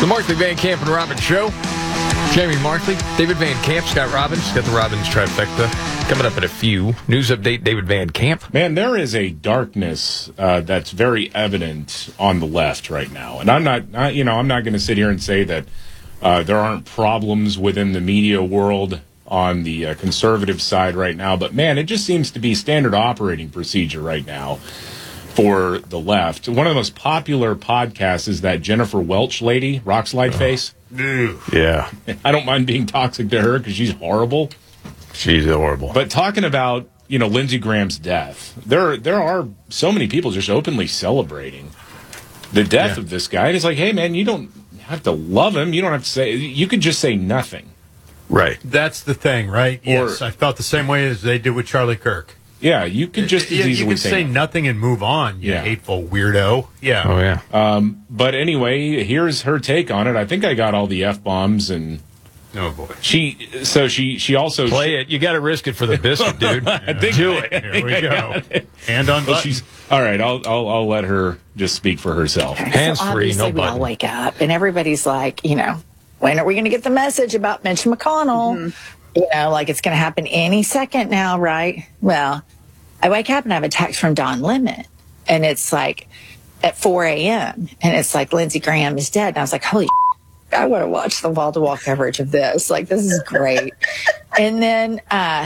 The Markley, Van Camp, and Robbins Show. Jamie Markley, David Van Camp, Scott Robbins. Got the Robbins trifecta coming up in a few. News update, David Van Camp. Man, there is a darkness that's very evident on the left right now. And I'm not going to sit here and say that there aren't problems within the media world on the conservative side right now. But, man, it just seems to be standard operating procedure right now for the left. One of the most popular podcasts is that Jennifer Welch lady, Rockslide Face. Yeah. I don't mind being toxic to her because she's horrible. She's horrible. But talking about, Lindsey Graham's death, there are so many people just openly celebrating the death of this guy. And it's like, hey, man, you don't have to love him. You don't have to say, you could just say nothing. Right. That's the thing, right? Yes, I felt the same way as they did with Charlie Kirk. Yeah, you could just as easily you could say nothing and move on, you hateful weirdo. Yeah. Oh, yeah. But anyway, here's her take on it. I think I got all the F-bombs and... Oh, boy. She also... Play it. You got to risk it for the biscuit, dude. Do it. Here we go. Hand on button. All right, I'll let her just speak for herself. Hands so free, no we button. all wake up, and everybody's like, when are we going to get the message about Mitch McConnell? Mm-hmm. Like it's going to happen any second now, right? Well, I wake up and I have a text from Don Lemon, and it's like at 4 a.m., and it's like Lindsey Graham is dead. And I was like, holy shit, I want to watch the wall-to-wall coverage of this. Like, this is great. And then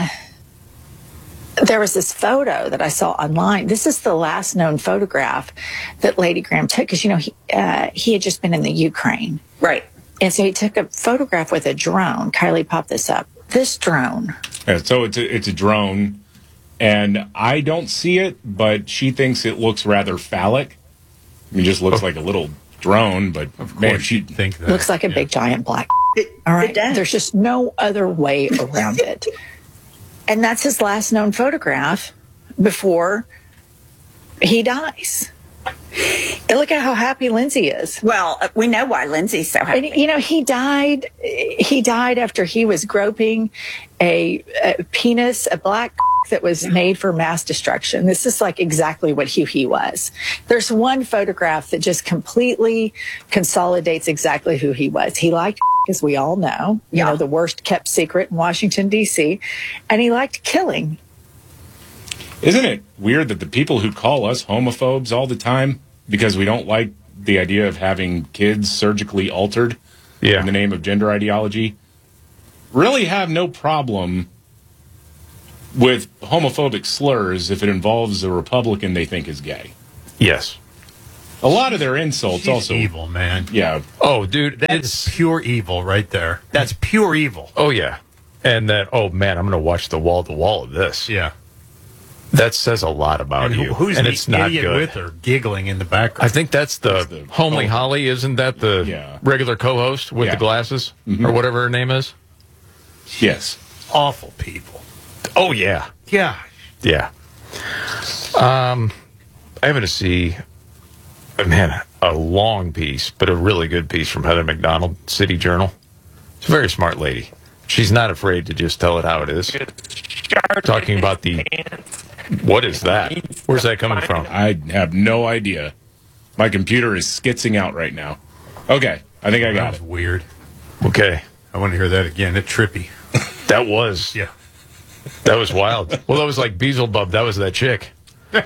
there was this photo that I saw online. This is the last known photograph that Lady Graham took because, he had just been in the Ukraine. Right. And so he took a photograph with a drone. Kylie, pop this up. This drone. Yeah, so it's a drone, and I don't see it, but she thinks it looks rather phallic. It just looks like a little drone, but man, she think that looks like a big giant black. All right, it does. There's just no other way around it. And that's his last known photograph before he dies. And look at how happy Lindsey is. Well, we know why Lindsey's so happy. And, he died after he was groping a penis, a black that was made for mass destruction. This is like exactly what he was. There's one photograph that just completely consolidates exactly who he was. He liked, as we all know, the worst kept secret in Washington, D.C., and he liked killing. Isn't it weird that the people who call us homophobes all the time because we don't like the idea of having kids surgically altered in the name of gender ideology really have no problem with homophobic slurs if it involves a Republican they think is gay? Yes. A lot of their insults She's also... evil, man. Yeah. Oh, dude. That's pure evil right there. That's pure evil. Oh, yeah. And that, oh, man, I'm going to watch the wall-to-wall of this. Yeah. That says a lot about you. Who's and the it's not idiot good. with her giggling in the background? I think that's the Homely Holly, isn't that the regular co-host with the glasses? Mm-hmm. Or whatever her name is? Yes. Awful people. Oh, yeah. Yeah. Yeah. I happen to see, a long piece, but a really good piece from Heather McDonald, City Journal. She's a very smart lady. She's not afraid to just tell it how it is. Talking about what is that? Where's that coming from? I have no idea. My computer is skitzing out right now. Okay, I think I got it. That was weird. Okay. I want to hear that again. It's trippy. That was. Yeah. That was wild. Well, that was like Beelzebub. That was that chick. It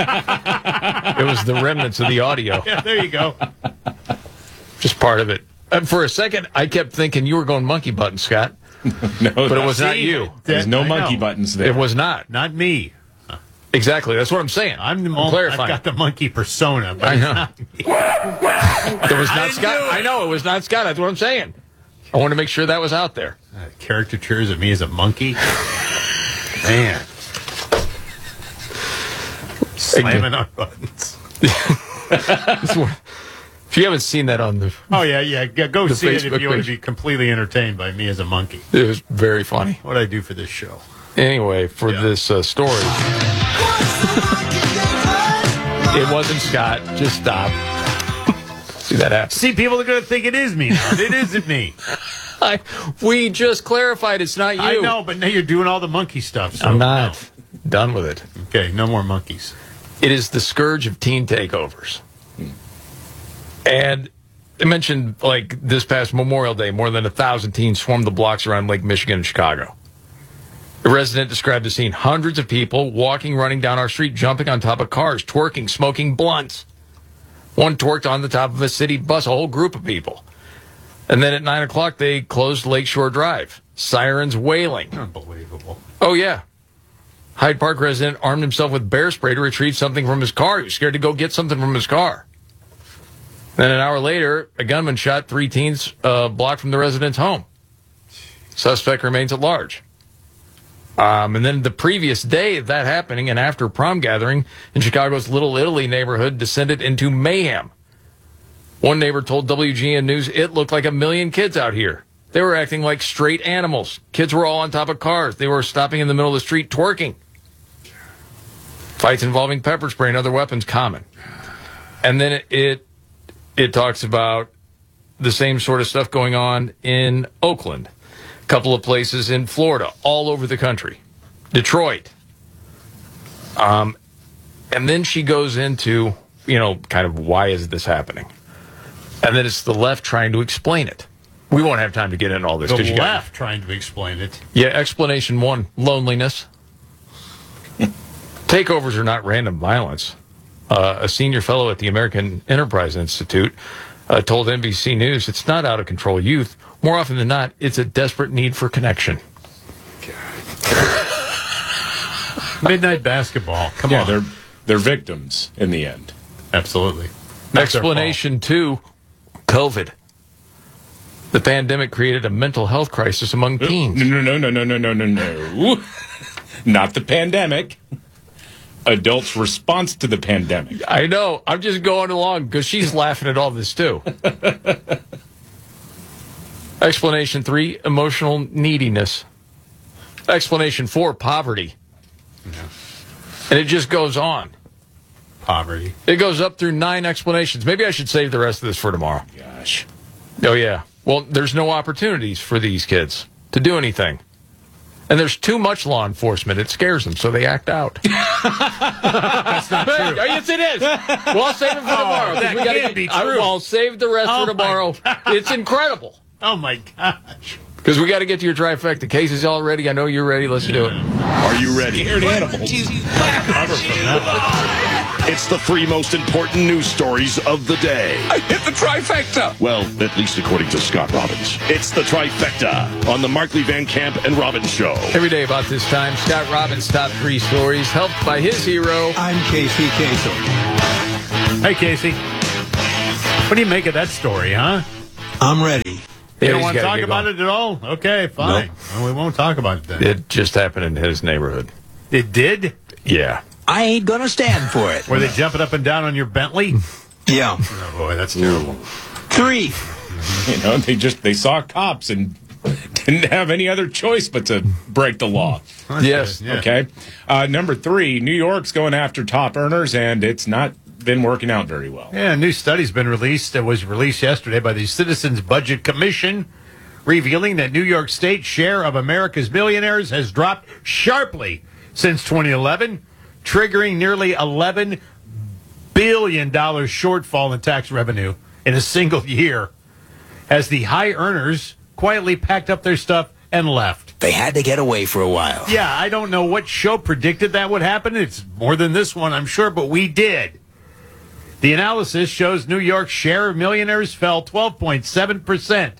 was the remnants of the audio. Yeah, there you go. Just part of it. And for a second, I kept thinking you were going monkey button, Scott. No, but it was not you. There's no monkey buttons there. It was not. Not me. Exactly. That's what I'm saying. I'm clarifying. I've got the monkey persona, but I know. not me. It was not Scott. I know it was not Scott. That's what I'm saying. I want to make sure that was out there. Caricatures of me as a monkey. Man. Slamming on buttons. If you haven't seen that on the... Oh, yeah. Go see it if Facebook you want page. to be completely entertained by me as a monkey. It was very funny. What I do for this show. Anyway, for this story... It wasn't Scott. Just stop. See that happen. See, people are going to think it is me now. It isn't me. We just clarified it's not you. I know, but now you're doing all the monkey stuff. So I'm not done with it. Okay, no more monkeys. It is the scourge of teen takeovers. And they mentioned, like, this past Memorial Day, more than 1,000 teens swarmed the blocks around Lake Michigan in Chicago. A resident described the scene. Hundreds of people walking, running down our street, jumping on top of cars, twerking, smoking blunts. One twerked on the top of a city bus, a whole group of people. And then at 9 o'clock, they closed Lakeshore Drive. Sirens wailing. Unbelievable. Oh, yeah. Hyde Park resident armed himself with bear spray to retrieve something from his car. He was scared to go get something from his car. Then an hour later, a gunman shot 3 teens a block from the resident's home. Suspect remains at large. And then the previous day of that happening, an after prom gathering in Chicago's Little Italy neighborhood descended into mayhem. One neighbor told WGN News it looked like 1 million kids out here. They were acting like straight animals. Kids were all on top of cars. They were stopping in the middle of the street twerking. Fights involving pepper spray and other weapons common. And then it talks about the same sort of stuff going on in Oakland. Couple of places in Florida, all over the country. Detroit. And then she goes into, kind of why is this happening? And then it's the left trying to explain it. We won't have time to get into all this. The left trying to explain it. Yeah, explanation 1, loneliness. Takeovers are not random violence. A senior fellow at the American Enterprise Institute told NBC News it's not out of control youth. More often than not, it's a desperate need for connection. Midnight basketball. Come on. They're victims in the end. Absolutely. Explanation 2, COVID. The pandemic created a mental health crisis among teens. No. Not the pandemic. Adults' response to the pandemic. I know. I'm just going along because she's laughing at all this too. Explanation 3, emotional neediness. Explanation 4, poverty. Yeah. And it just goes on. Poverty. It goes up through 9 explanations. Maybe I should save the rest of this for tomorrow. Gosh. Oh, yeah. Well, there's no opportunities for these kids to do anything. And there's too much law enforcement. It scares them, so they act out. That's not true. Yes, it is. Well, I'll save it for tomorrow. That can't be true. I'll save the rest for tomorrow. It's incredible. Oh, my gosh. Because we got to get to your trifecta. Casey's all ready. I know you're ready. Let's do it. Are you ready? Scared animals. It's the 3 most important news stories of the day. I hit the trifecta. Well, at least according to Scott Robbins. It's the trifecta on the Markley Van Camp and Robbins Show. Every day about this time, Scott Robbins' top 3 stories, helped by his hero. I'm Casey Kasem. Hey, Casey. What do you make of that story, huh? I'm ready. You Yeah, don't he's want to gotta talk get about going. it at all? Okay, fine. Nope. Well, we won't talk about it then. It just happened in his neighborhood. It did? Yeah. I ain't gonna stand for it. Were they jumping up and down on your Bentley? Yeah. Oh, boy, that's terrible. 3. They saw cops and didn't have any other choice but to break the law. Yes. Yeah. Okay. Number 3, New York's going after top earners, and it's not been working out very well. Yeah, a new study's been released. It was released yesterday by the Citizens Budget Commission, revealing that New York State's share of America's millionaires has dropped sharply since 2011, triggering nearly $11 billion shortfall in tax revenue in a single year, as the high earners quietly packed up their stuff and left. They had to get away for a while. Yeah, I don't know what show predicted that would happen. It's more than this one, I'm sure, but we did. The analysis shows New York's share of millionaires fell 12.7%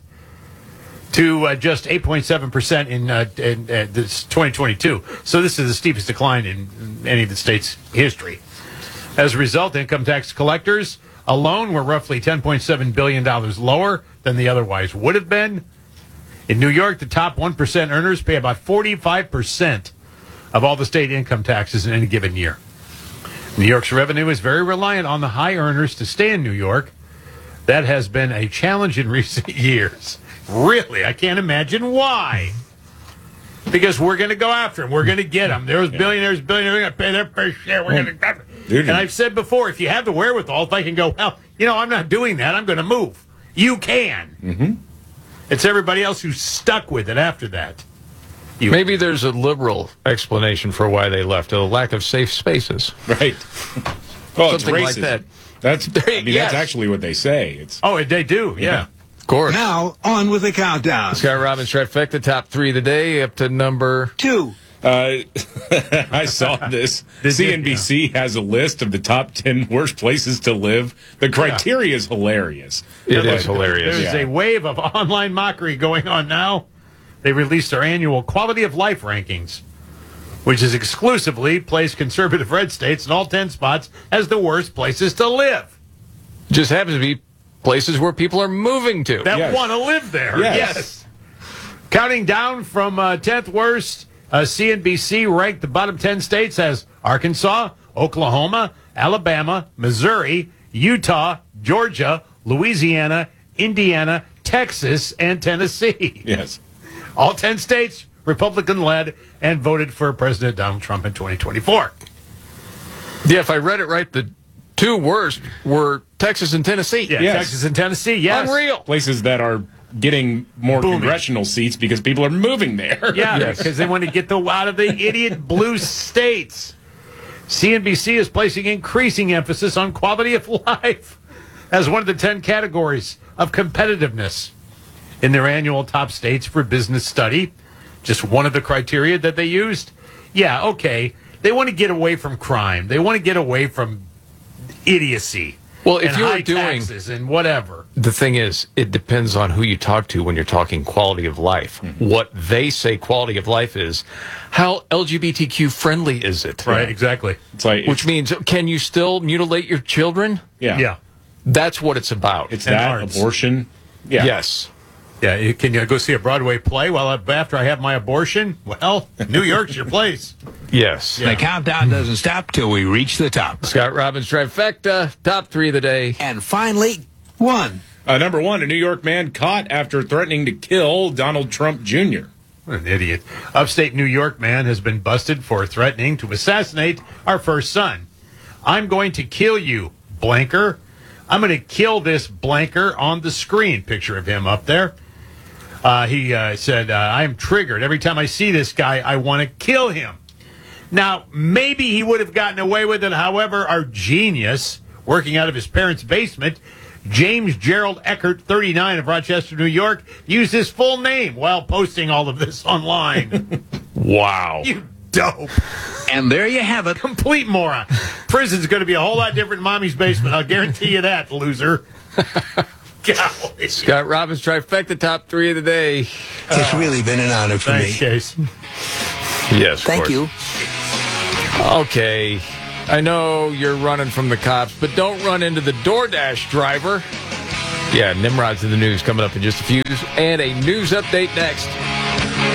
to just 8.7% in this 2022. So this is the steepest decline in any of the state's history. As a result, income tax collectors alone were roughly $10.7 billion lower than they otherwise would have been. In New York, the top 1% earners pay about 45% of all the state income taxes in any given year. New York's revenue is very reliant on the high earners to stay in New York. That has been a challenge in recent years. Really, I can't imagine why. Because we're going to go after them. We're going to get them. There's billionaires, we're going to pay their fair share. We're going to. Dude. And I've said before, if you have the wherewithal, if I can go, well, I'm not doing that. I'm going to move. You can. Mm-hmm. It's everybody else who's stuck with it after that. Maybe there's a liberal explanation for why they left, a lack of safe spaces. Right. Well, it's Something racism. like that. That's Yes. that's actually what they say. It's Oh, they do. Yeah. Of course. Now, on with the countdown. Scott Robbins trifecta, top 3 of the day, up to number 2. I saw this. CNBC has a list of the top 10 worst places to live. The criteria is hilarious. It is hilarious. There's a wave of online mockery going on now. They released their annual quality of life rankings, which is exclusively placed conservative red states in all 10 spots as the worst places to live. Just happens to be places where people are moving to. That Yes. want to live there. Yes. Counting down from 10th worst, CNBC ranked the bottom 10 states as Arkansas, Oklahoma, Alabama, Missouri, Utah, Georgia, Louisiana, Indiana, Texas, and Tennessee. Yes. All 10 states Republican-led and voted for President Donald Trump in 2024. Yeah, if I read it right, the 2 worst were Texas and Tennessee. Yeah, Yes. Texas and Tennessee, yes. Unreal. Places that are getting more Booming. congressional seats because people are moving there. Yeah, Yes. because they want to get out of the idiot blue states. CNBC is placing increasing emphasis on quality of life as one of the 10 categories of competitiveness in their annual top states for business study. Just one of the criteria that they used. Yeah, okay. They want to get away from crime. They want to get away from idiocy. Well, if and you were high doing- taxes and whatever. The thing is, it depends on who you talk to when you're talking quality of life. What they say quality of life is, how LGBTQ friendly is it? Right, exactly. It's like Which means, can you still mutilate your children? yeah. Yeah. That's what it's about. It's And that arts. abortion. Yeah. Yes. Yeah, can you go see a Broadway play after I have my abortion? Well, New York's your place. Yes. The countdown doesn't stop till we reach the top. Scott Robbins trifecta, top 3 of the day. And finally, 1. Number 1, a New York man caught after threatening to kill Donald Trump Jr. What an idiot. Upstate New York man has been busted for threatening to assassinate our first son. I'm going to kill you, blanker. I'm going to kill this blanker on the screen. Picture of him up there. He said, I am triggered. Every time I see this guy, I want to kill him. Now, maybe he would have gotten away with it. However, our genius, working out of his parents' basement, James Gerald Eckert, 39 of Rochester, New York, used his full name while posting all of this online. Wow. You dope. And there you have it. Complete moron. Prison's going to be a whole lot different in Mommy's basement. I'll guarantee you that, loser. Golly. Scott Robbins trifecta, top 3 of the day. It's really been an honor for Thanks, me. Case. Yes. of Thank course. you. Okay. I know you're running from the cops, but don't run into the DoorDash driver. Yeah, Nimrod's in the news coming up in just a few, and a news update next.